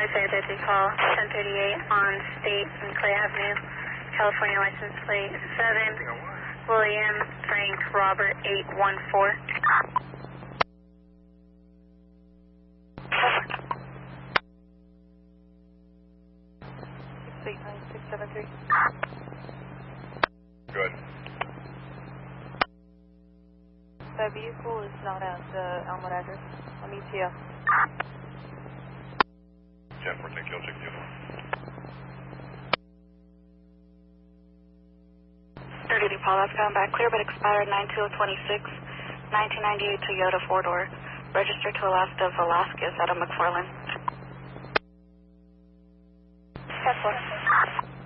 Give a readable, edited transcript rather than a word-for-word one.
30 call, 1038 on State and Clay Avenue, California license plate 7, William Frank Robert 814. 693. Good. That vehicle is not at the Elmwood address on ETL. 10-14, kill, check the 30 Paul, that's gone back clear but expired 9/2/26, 1998 Toyota 4-door, registered to Alaska Velasquez out of McFarland. That's one.